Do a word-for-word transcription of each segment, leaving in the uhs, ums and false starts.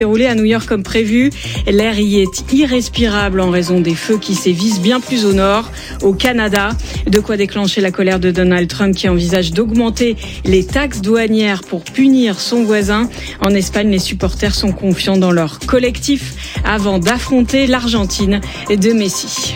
Déroulé à New York comme prévu. L'air y est irrespirable en raison des feux qui sévissent bien plus au nord, au Canada. De quoi déclencher la colère de Donald Trump qui envisage d'augmenter les taxes douanières pour punir son voisin. En Espagne, les supporters sont confiants dans leur collectif avant d'affronter l'Argentine de Messi.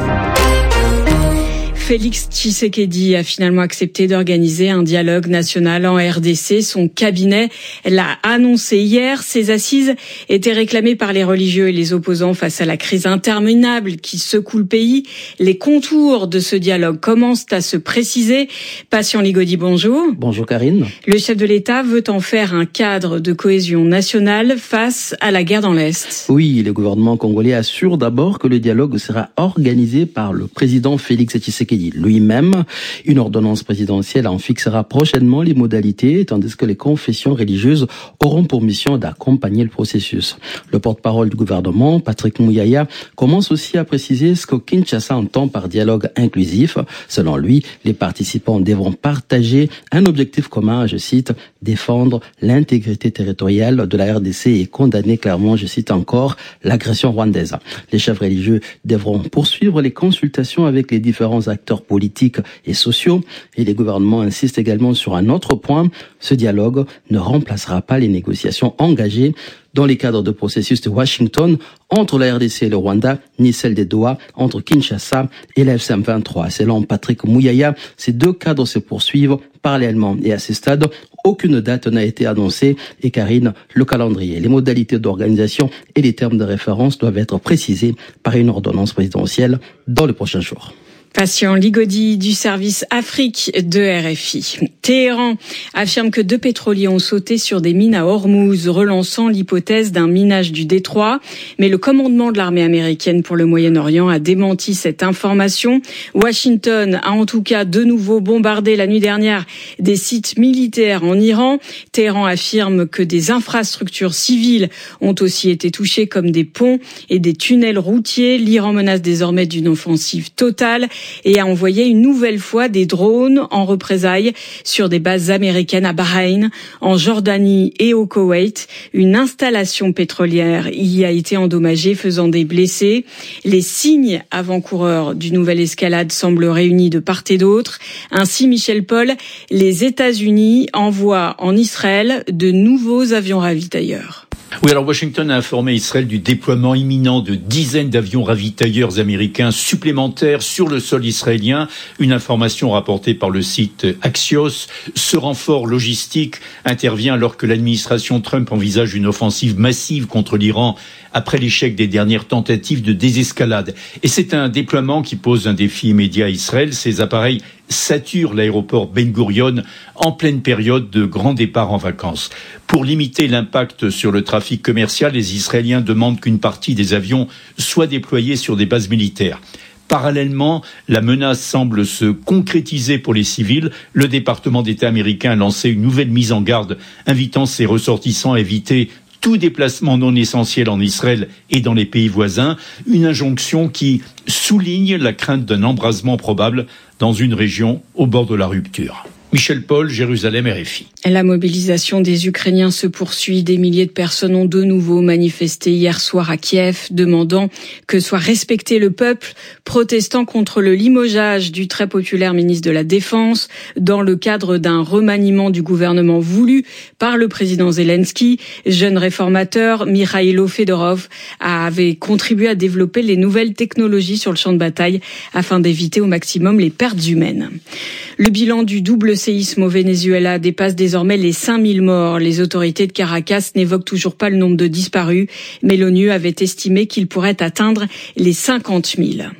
Félix Tshisekedi a finalement accepté d'organiser un dialogue national en R D C. Son cabinet l'a annoncé hier. Ces assises étaient réclamées par les religieux et les opposants face à la crise interminable qui secoue le pays. Les contours de ce dialogue commencent à se préciser. Patient Ligodi, bonjour. Bonjour Karine. Le chef de l'État veut en faire un cadre de cohésion nationale face à la guerre dans l'Est. Oui, le gouvernement congolais assure d'abord que le dialogue sera organisé par le président Félix Tshisekedi lui-même. Une ordonnance présidentielle en fixera prochainement les modalités, tandis que les confessions religieuses auront pour mission d'accompagner le processus. Le porte-parole du gouvernement, Patrick Muyaya, commence aussi à préciser ce que Kinshasa entend par dialogue inclusif. Selon lui, les participants devront partager un objectif commun, je cite, défendre l'intégrité territoriale de la R D C et condamner clairement, je cite encore, l'agression rwandaise. Les chefs religieux devront poursuivre les consultations avec les différents acteurs politiques et sociaux, et les gouvernements insistent également sur un autre point, ce dialogue ne remplacera pas les négociations engagées dans les cadres de processus de Washington entre la R D C et le Rwanda, ni celle des Doha entre Kinshasa et la F C M vingt-trois. Selon Patrick Muyaya, ces deux cadres se poursuivent parallèlement et à ce stade, aucune date n'a été annoncée et Karine, le calendrier, les modalités d'organisation et les termes de référence doivent être précisés par une ordonnance présidentielle dans les prochains jours. Patient Ligodi du service Afrique de R F I. Téhéran affirme que deux pétroliers ont sauté sur des mines à Hormuz, relançant l'hypothèse d'un minage du détroit. Mais le commandement de l'armée américaine pour le Moyen-Orient a démenti cette information. Washington a en tout cas de nouveau bombardé la nuit dernière des sites militaires en Iran. Téhéran affirme que des infrastructures civiles ont aussi été touchées comme des ponts et des tunnels routiers. L'Iran menace désormais d'une offensive totale et a envoyé une nouvelle fois des drones en représailles sur des bases américaines à Bahreïn, en Jordanie et au Koweït. Une installation pétrolière y a été endommagée, faisant des blessés. Les signes avant-coureurs d'une nouvelle escalade semblent réunis de part et d'autre. Ainsi, Michel Paul, les États-Unis envoient en Israël de nouveaux avions ravitailleurs. Oui, alors Washington a informé Israël du déploiement imminent de dizaines d'avions ravitailleurs américains supplémentaires sur le sol israélien. Une information rapportée par le site Axios. Ce renfort logistique intervient alors que l'administration Trump envisage une offensive massive contre l'Iran après l'échec des dernières tentatives de désescalade. Et c'est un déploiement qui pose un défi immédiat à Israël. Ces appareils saturent l'aéroport Ben Gurion en pleine période de grand départ en vacances. Pour limiter l'impact sur le trafic commercial, les Israéliens demandent qu'une partie des avions soit déployée sur des bases militaires. Parallèlement, la menace semble se concrétiser pour les civils. Le département d'État américain a lancé une nouvelle mise en garde, invitant ses ressortissants à éviter tout déplacement non essentiel en Israël et dans les pays voisins, une injonction qui souligne la crainte d'un embrasement probable dans une région au bord de la rupture. Michel Paul, Jérusalem, R F I. La mobilisation des Ukrainiens se poursuit. Des milliers de personnes ont de nouveau manifesté hier soir à Kiev, demandant que soit respecté le peuple, protestant contre le limogeage du très populaire ministre de la Défense dans le cadre d'un remaniement du gouvernement voulu par le président Zelensky. Jeune réformateur, Mikhailo Fedorov avait contribué à développer les nouvelles technologies sur le champ de bataille afin d'éviter au maximum les pertes humaines. Le bilan du double séisme au Venezuela dépasse désormais les cinq mille morts. Les autorités de Caracas n'évoquent toujours pas le nombre de disparus, mais l'ONU avait estimé qu'il pourrait atteindre les cinquante mille.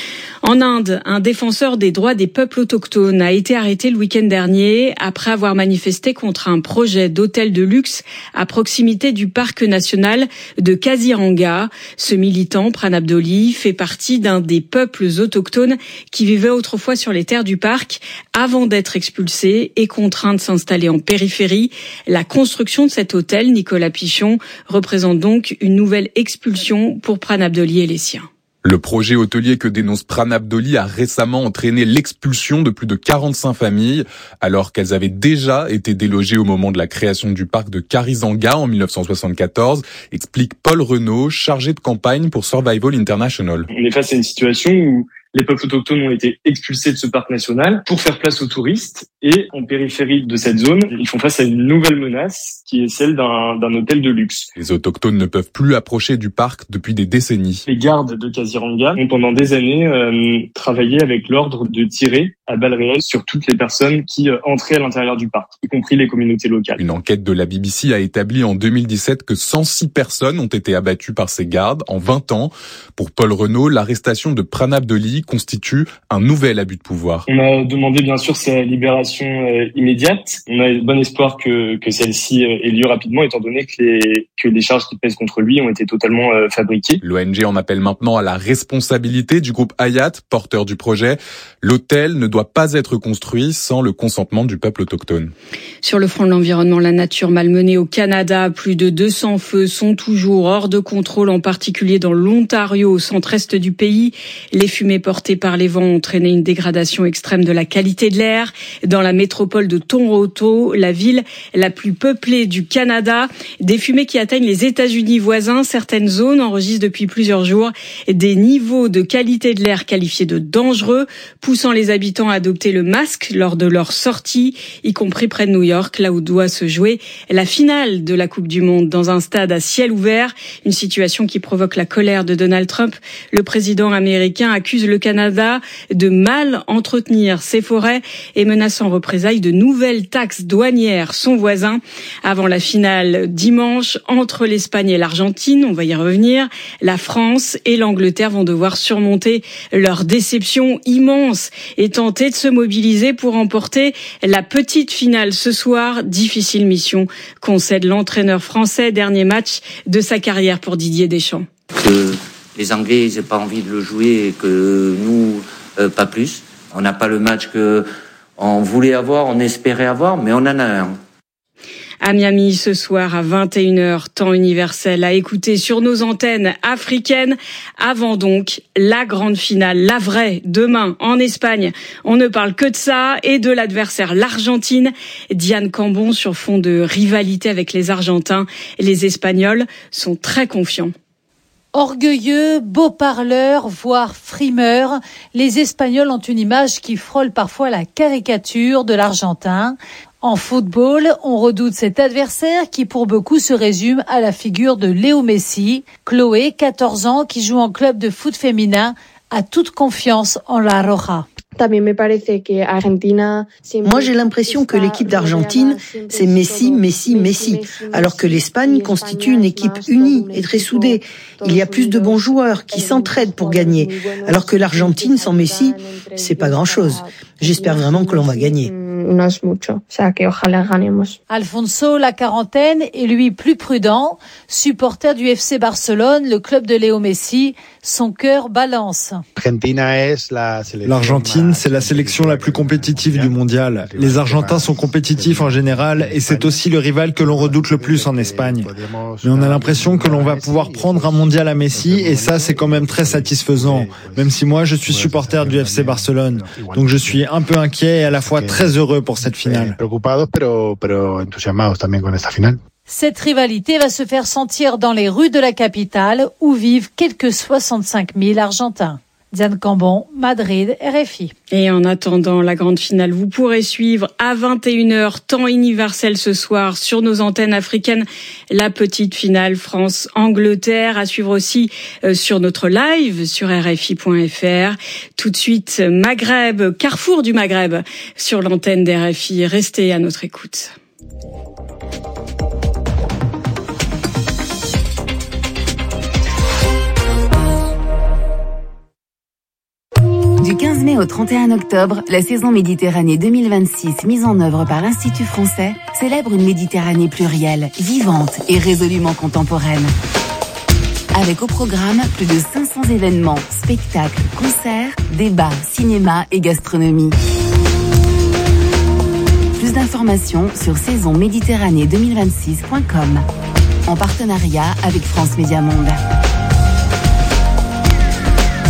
En Inde, un défenseur des droits des peuples autochtones a été arrêté le week-end dernier après avoir manifesté contre un projet d'hôtel de luxe à proximité du parc national de Kaziranga. Ce militant, Pranab Doli, fait partie d'un des peuples autochtones qui vivaient autrefois sur les terres du parc avant d'être expulsés et contraints de s'installer en périphérie. La construction de cet hôtel, Nicolas Pichon, représente donc une nouvelle expulsion pour Pranab Doli et les siens. Le projet hôtelier que dénonce Pranab Doli a récemment entraîné l'expulsion de plus de quarante-cinq familles, alors qu'elles avaient déjà été délogées au moment de la création du parc de Karizanga en dix-neuf cent soixante-quatorze, explique Paul Renaud, chargé de campagne pour Survival International. On est face à une situation où les peuples autochtones ont été expulsés de ce parc national pour faire place aux touristes. Et en périphérie de cette zone, ils font face à une nouvelle menace qui est celle d'un, d'un hôtel de luxe. Les autochtones ne peuvent plus approcher du parc depuis des décennies. Les gardes de Kaziranga ont pendant des années euh, travaillé avec l'ordre de tirer à balles réelles sur toutes les personnes qui euh, entraient à l'intérieur du parc, y compris les communautés locales. Une enquête de la B B C a établi en deux mille dix-sept que cent six personnes ont été abattues par ces gardes en vingt ans. Pour Paul Renaud, l'arrestation de Pranab Doli constitue un nouvel abus de pouvoir. On a demandé bien sûr sa libération euh, immédiate. On a bon espoir que, que celle-ci euh, ait lieu rapidement, étant donné que les, que les charges qui pèsent contre lui ont été totalement euh, fabriquées. L'O N G en appelle maintenant à la responsabilité du groupe Hayat, porteur du projet. L'hôtel ne doit pas être construit sans le consentement du peuple autochtone. Sur le front de l'environnement, la nature malmenée au Canada, plus de deux cents feux sont toujours hors de contrôle, en particulier dans l'Ontario, au centre-est du pays. Les fumées portées par les vents ont entraîné une dégradation extrême de la qualité de l'air dans la métropole de Toronto, la ville la plus peuplée du Canada. Des fumées qui atteignent les États-Unis voisins. Certaines zones enregistrent depuis plusieurs jours des niveaux de qualité de l'air qualifiés de dangereux, poussant les habitants à adopter le masque lors de leur sortie, y compris près de New York, là où doit se jouer la finale de la Coupe du Monde, dans un stade à ciel ouvert. Une situation qui provoque la colère de Donald Trump. Le président américain accuse le Canada de mal entretenir ses forêts et menace en représailles de nouvelles taxes douanières son voisin. Avant la finale dimanche entre l'Espagne et l'Argentine, on va y revenir, la France et l'Angleterre vont devoir surmonter leur déception immense et tenter de se mobiliser pour remporter la petite finale ce soir. Difficile mission concède l'entraîneur français, dernier match de sa carrière pour Didier Deschamps. Que les Anglais n'aient pas envie de le jouer et que nous, euh, pas plus. On n'a pas le match que on voulait avoir, on espérait avoir, mais on en a un. À Miami ce soir à vingt et une heures, temps universel à écouter sur nos antennes africaines. Avant donc la grande finale, la vraie, demain en Espagne. On ne parle que de ça et de l'adversaire, l'Argentine. Diane Cambon, sur fond de rivalité avec les Argentins, les Espagnols sont très confiants. Orgueilleux, beaux parleurs, voire frimeurs, les Espagnols ont une image qui frôle parfois la caricature de l'Argentin. En football, on redoute cet adversaire qui pour beaucoup se résume à la figure de Léo Messi. Chloé, quatorze ans, qui joue en club de foot féminin, a toute confiance en la Roja. Moi, j'ai l'impression que l'équipe d'Argentine, c'est Messi, Messi, Messi, alors que l'Espagne constitue une équipe unie et très soudée. Il y a plus de bons joueurs qui s'entraident pour gagner, alors que l'Argentine sans Messi, c'est pas grand-chose. J'espère vraiment que l'on va gagner. Alfonso, la quarantaine, est lui plus prudent. Supporter du F C Barcelone, le club de Léo Messi, son cœur balance. L'Argentine, c'est la sélection la plus compétitive du mondial. Les Argentins sont compétitifs en général et c'est aussi le rival que l'on redoute le plus en Espagne. Mais on a l'impression que l'on va pouvoir prendre un mondial à Messi et ça, c'est quand même très satisfaisant. Même si moi, je suis supporter du F C Barcelone. Donc je suis un peu inquiet et à la fois très heureux pour cette finale. Cette rivalité va se faire sentir dans les rues de la capitale où vivent quelques soixante-cinq mille Argentins. Diane Cambon, Madrid, R F I. Et en attendant la grande finale, vous pourrez suivre à vingt et une heures, temps universel ce soir, sur nos antennes africaines, la petite finale France-Angleterre. À suivre aussi euh, sur notre live sur R F I point F R. Tout de suite, Maghreb, carrefour du Maghreb, sur l'antenne d'R F I. Restez à notre écoute. Du quinze mai au trente et un octobre, la saison Méditerranée deux mille vingt-six, mise en œuvre par l'Institut français, célèbre une Méditerranée plurielle, vivante et résolument contemporaine. Avec au programme plus de cinq cents événements, spectacles, concerts, débats, cinéma et gastronomie. Plus d'informations sur saison méditerranée deux mille vingt-six point com, en partenariat avec France Média Monde.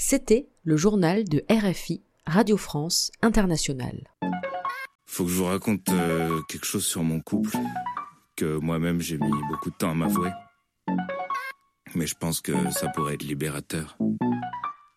C'était le journal de R F I, Radio France Internationale. Faut que je vous raconte euh, quelque chose sur mon couple, que moi-même j'ai mis beaucoup de temps à m'avouer. Mais je pense que ça pourrait être libérateur.